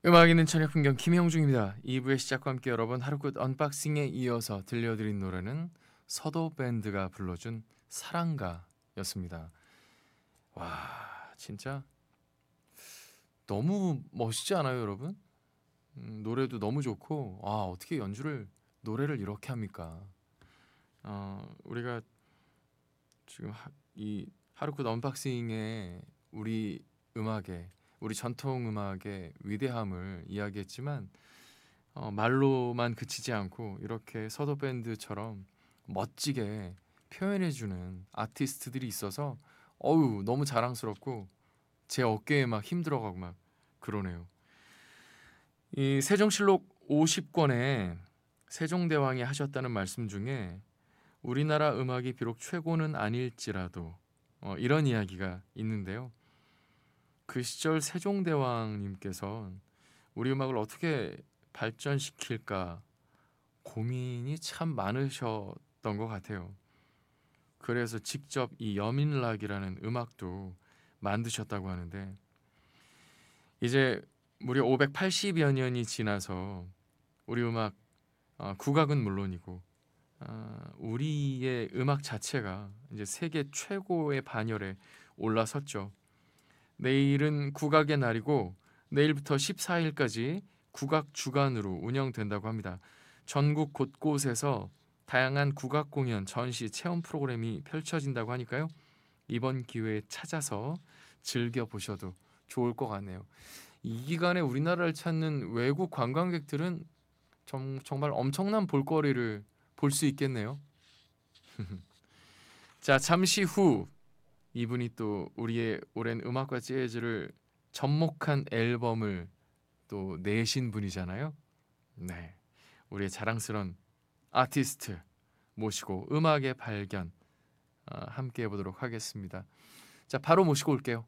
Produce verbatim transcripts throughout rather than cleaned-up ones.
음악 있는 저녁 풍경 김형중입니다. 이 부의 시작과 함께 여러분 하루끝 언박싱에 이어서 들려드린 노래는 서도 밴드가 불러준 사랑가였습니다. 와 진짜 너무 멋있지 않아요 여러분? 음, 노래도 너무 좋고 아 어떻게 연주를 노래를 이렇게 합니까? 어, 우리가 지금 하, 이 하루끝 언박싱에 우리 음악의 우리 전통 음악의 위대함을 이야기했지만 어, 말로만 그치지 않고 이렇게 서도 밴드처럼 멋지게 표현해주는 아티스트들이 있어서 어우 너무 자랑스럽고 제 어깨에 막 힘들어가고 막 그러네요. 이 세종실록 오십 권에 세종대왕이 하셨다는 말씀 중에 우리나라 음악이 비록 최고는 아닐지라도 어, 이런 이야기가 있는데요. 그 시절 세종대왕님께서 우리 음악을 어떻게 발전시킬까 고민이 참 많으셨던 것 같아요. 그래서 직접 이 여민락이라는 음악도 만드셨다고 하는데 이제 무려 오백팔십여 년이 지나서 우리 음악 어, 국악은 물론이고 어, 우리의 음악 자체가 이제 세계 최고의 반열에 올라섰죠. 내일은 국악의 날이고 내일부터 십사 일까지 국악 주간으로 운영된다고 합니다. 전국 곳곳에서 다양한 국악 공연, 전시, 체험 프로그램이 펼쳐진다고 하니까요. 이번 기회에 찾아서 즐겨보셔도 좋을 것 같네요. 이 기간에 우리나라를 찾는 외국 관광객들은 정, 정말 엄청난 볼거리를 볼 수 있겠네요. 자, 잠시 후 이분이 또 우리의 오랜 음악과 재즈를 접목한 앨범을 또 내신 분이잖아요. 네, 우리의 자랑스러운 아티스트 모시고 음악의 발견 어, 함께 해보도록 하겠습니다. 자, 바로 모시고 올게요.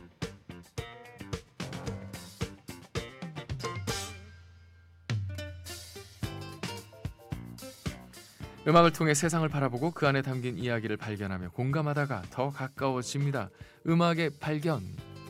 음악을 통해 세상을 바라보고 그 안에 담긴 이야기를 발견하며 공감하다가 더 가까워집니다. 음악의 발견.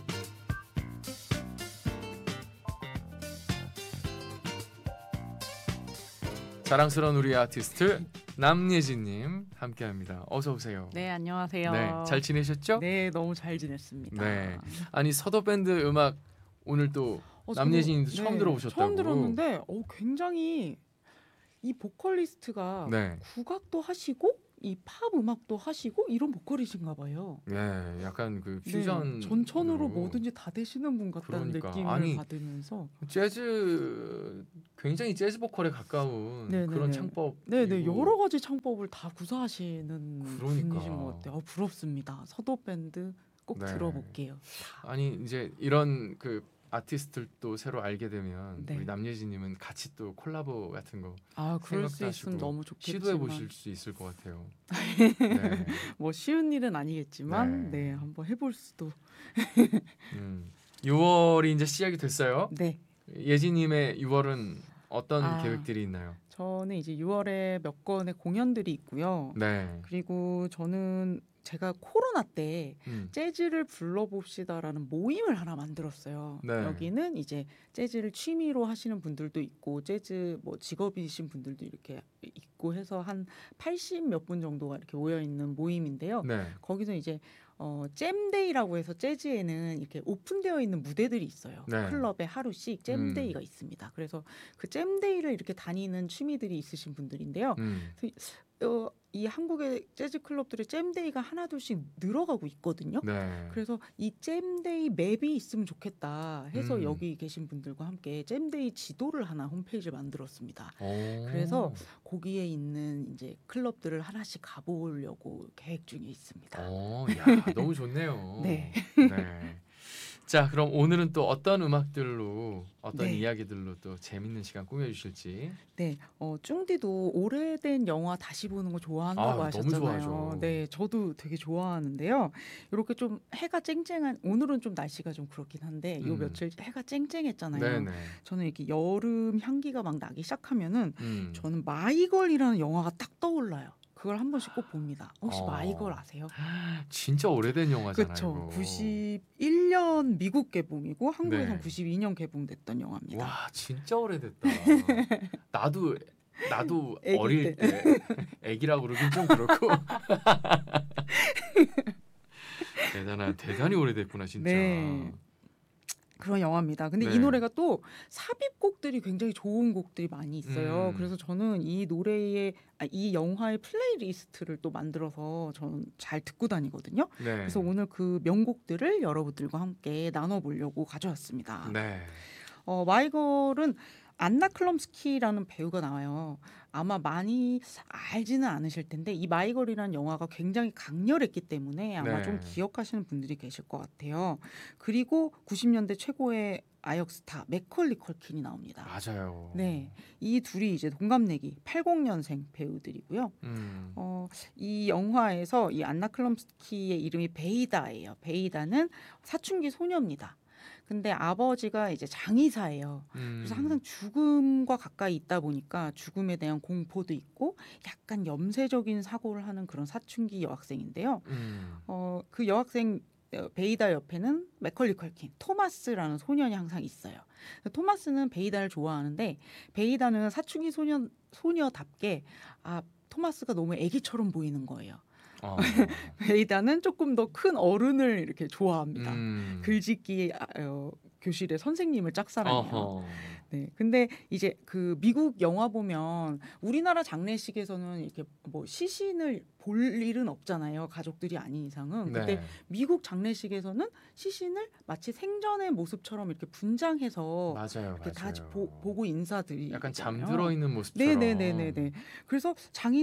자랑스러운 우리 아티스트 남예진님 함께합니다. 어서 오세요. 네, 안녕하세요. 네, 잘 지내셨죠? 네, 너무 잘 지냈습니다. 네, 아니 서도 밴드 음악 오늘 또 어, 남예진님도 저도, 처음 네, 들어보셨다고. 처음 들었는데 어, 굉장히 이 보컬리스트가 네, 국악도 하시고 이 팝 음악도 하시고 이런 보컬이신가 봐요. 네, 약간 그 네, 퓨전 전천후로 뭐든지 다 되시는 분 같다는 그러니까. 느낌을 아니, 받으면서 재즈 굉장히 재즈 보컬에 가까운 네네네. 그런 창법. 네네, 여러 가지 창법을 다 구사하시는 그러니까. 분이신 것 같아요. 어, 부럽습니다. 서도 밴드 꼭 네. 들어볼게요. 아니 이제 이런 그 아티스트들도 새로 알게 되면 네. 우리 남예진님은 같이 또 콜라보 같은 거 아, 그럴 생각도 수 있으면 하시고 너무 좋겠지만 시도해 보실 수 있을 것 같아요. 네. 뭐 쉬운 일은 아니겠지만 네. 네, 한번 해볼 수도. 음. 유월이 이제 시작이 됐어요. 네. 예진님의 유월은 어떤 아, 계획들이 있나요? 저는 이제 유월에 몇 건의 공연들이 있고요. 네. 그리고 저는 제가 코로나 때 음. 재즈를 불러봅시다라는 모임을 하나 만들었어요. 네. 여기는 이제 재즈를 취미로 하시는 분들도 있고 재즈 뭐 직업이신 분들도 이렇게 있고 해서 한 팔십 몇 분 정도가 이렇게 모여 있는 모임인데요. 네. 거기서 이제 어, 잼데이라고 해서 재즈에는 이렇게 오픈되어 있는 무대들이 있어요. 네. 클럽에 하루씩 잼데이가 음. 있습니다. 그래서 그 잼데이를 이렇게 다니는 취미들이 있으신 분들인데요. 음. 어, 이 한국의 재즈 클럽들의 잼데이가 하나둘씩 늘어가고 있거든요. 네. 그래서 이 잼데이 맵이 있으면 좋겠다 해서 음. 여기 계신 분들과 함께 잼데이 지도를 하나 홈페이지를 만들었습니다. 오. 그래서 거기에 있는 이제 클럽들을 하나씩 가보려고 계획 중에 있습니다. 어, 야, 너무 좋네요. 네. 네. 자, 그럼 오늘은 또 어떤 음악들로 어떤 네. 이야기들로 또 재밌는 시간 꾸며주실지. 네, 어, 쭝디도 오래된 영화 다시 보는 거 좋아한다고 아, 너무 하셨잖아요. 좋아하죠. 네, 저도 되게 좋아하는데요. 이렇게 좀 해가 쨍쨍한, 오늘은 좀 날씨가 좀 그렇긴 한데 요 음. 며칠 해가 쨍쨍했잖아요. 네네. 저는 이렇게 여름 향기가 막 나기 시작하면은 음. 저는 마이걸이라는 영화가 딱 떠올라요. 그걸 한 번씩 꼭 봅니다. 혹시 어. 마이걸 아세요? 진짜 오래된 영화잖아요. 그쵸. 이거. 구십일 년 미국 개봉이고 한국에선 네. 구십이 년 개봉됐던 영화입니다. 와 진짜 오래됐다. 나도 나도 애기 어릴 때 애기라고 그러긴 좀 그렇고 대단한 대단히 오래됐구나 진짜. 네. 그런 영화입니다. 근데 네. 이 노래가 또 삽입곡들이 굉장히 좋은 곡들이 많이 있어요. 음. 그래서 저는 이 노래의 아, 이 영화의 플레이리스트를 또 만들어서 저는 잘 듣고 다니거든요. 네. 그래서 오늘 그 명곡들을 여러분들과 함께 나눠보려고 가져왔습니다. 네. 어, 마이걸은 안나 클럼스키라는 배우가 나와요. 아마 많이 알지는 않으실 텐데 이 마이걸이라는 영화가 굉장히 강렬했기 때문에 아마 네. 좀 기억하시는 분들이 계실 것 같아요. 그리고 구십 년대 최고의 아역 스타 맥컬리 컬킨이 나옵니다. 맞아요. 네, 이 둘이 이제 동갑내기 팔십 년생 배우들이고요. 음. 어, 이 영화에서 이 안나 클럼스키의 이름이 베이다예요. 베이다는 사춘기 소녀입니다. 근데 아버지가 이제 장의사예요. 그래서 음. 항상 죽음과 가까이 있다 보니까 죽음에 대한 공포도 있고 약간 염세적인 사고를 하는 그런 사춘기 여학생인데요. 음. 어, 그 여학생 어, 베이다 옆에는 맥컬리 컬킨, 토마스라는 소년이 항상 있어요. 토마스는 베이다를 좋아하는데 베이다는 사춘기 소년 소녀답게 아 토마스가 너무 애기처럼 보이는 거예요. 어. 베이다는 조금 더 큰 어른을 이렇게 좋아합니다. 음. 글짓기 아, 어, 교실의 선생님을 짝사랑해요. 어허. 네, 근데 이제 그 미국 영화 보면 우리나라 장례식에서는 이렇게 뭐 시신을 볼 일은 없잖아요. 가족들이 아닌 이상은. 근데 네. 미국 장례식에서는 시신을 마치 생전의 모습처럼 이렇게 분장해서 맞아요. 이렇게 다 같이 맞아요. 보, 보고 인사드리. 약간 잠들어 있는 모습처럼. 네네네네네. 그래서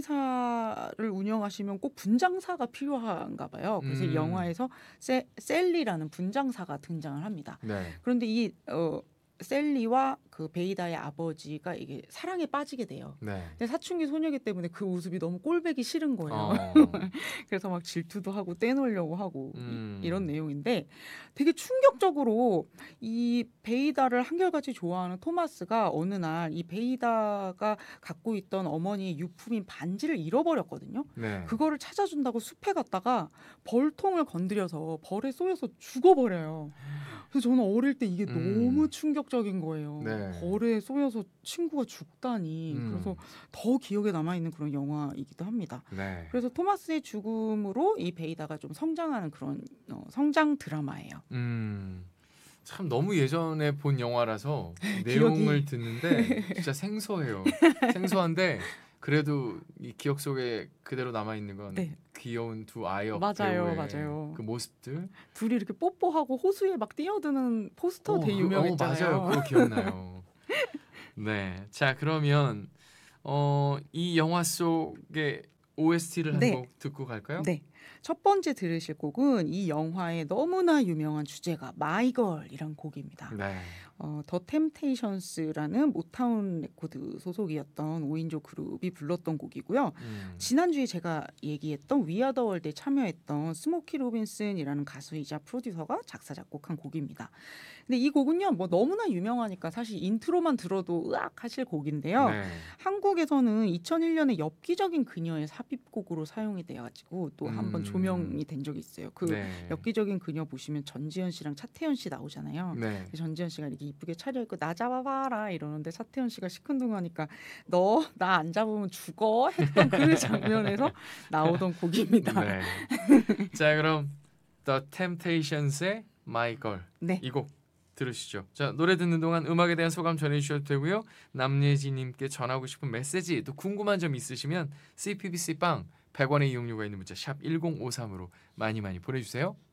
장의사를 운영하시면 꼭 분장사가 필요한가 봐요. 그래서 이 음. 영화에서 세, 셀리라는 분장사가 등장을 합니다. 네. 그런데 이 어, 셀리와 그 베이다의 아버지가 이게 사랑에 빠지게 돼요. 네. 근데 사춘기 소녀기 때문에 그 모습이 너무 꼴배기 싫은 거예요. 어. 그래서 막 질투도 하고 떼놓으려고 하고 음. 이, 이런 내용인데 되게 충격적으로 이 베이다를 한결같이 좋아하는 토마스가 어느 날 이 베이다가 갖고 있던 어머니의 유품인 반지를 잃어버렸거든요. 네. 그거를 찾아준다고 숲에 갔다가 벌통을 건드려서 벌에 쏘여서 죽어버려요. 그래서 저는 어릴 때 이게 음. 너무 충격적인 거예요. 네. 벌에 쏘여서 친구가 죽다니. 음. 그래서 더 기억에 남아있는 그런 영화이기도 합니다. 네. 그래서 토마스의 죽음으로 이 베이다가 좀 성장하는 그런 어, 성장 드라마예요. 음. 참 너무 예전에 본 영화라서 기억이- 내용을 듣는데 진짜 생소해요. 생소한데 그래도 이 기억 속에 그대로 남아 있는 건 네. 귀여운 두 아이업 맞아요, 배우의 맞아요. 그 모습들. 둘이 이렇게 뽀뽀하고 호수에 막 뛰어드는 포스터 어, 되게 그- 유명했잖아요. 어, 맞아요. 그거 기억나요. 네. 자 그러면 어, 이 영화 속의 오에스티를 한 네. 곡 듣고 갈까요? 네. 첫 번째 들으실 곡은 이 영화의 너무나 유명한 주제가 마이걸이란 곡입니다. 네. 어, 더 템테이션스라는 모타운 레코드 소속이었던 오 인조 그룹이 불렀던 곡이고요. 음. 지난주에 제가 얘기했던 위아더 월드에 참여했던 스모키 로빈슨이라는 가수이자 프로듀서가 작사 작곡한 곡입니다. 근데 이 곡은요, 뭐 너무나 유명하니까 사실 인트로만 들어도 으악 하실 곡인데요. 네. 한국에서는 이천일 년에 엽기적인 그녀의 삽입곡으로 사용이 돼가지고 또 한 번 음. 조명이 된 적이 있어요. 그 네. 엽기적인 그녀 보시면 전지현 씨랑 차태현 씨 나오잖아요. 네. 전지현 씨가 이렇게 이쁘게 차려입고 나 잡아봐라 이러는데 차태현 씨가 시큰둥하니까 너 나 안 잡으면 죽어 했던 그 장면에서 나오던 곡입니다. 네. 자 그럼 The Temptations의 My Girl 네. 이 곡 들으시죠. 자 노래 듣는 동안 음악에 대한 소감 전해주셔도 되고요. 남예진님께 전하고 싶은 메시지 또 궁금한 점 있으시면 씨피비씨 빵 백 원의 이용료가 있는 문자 샵 일공오삼으로 많이 많이 보내주세요.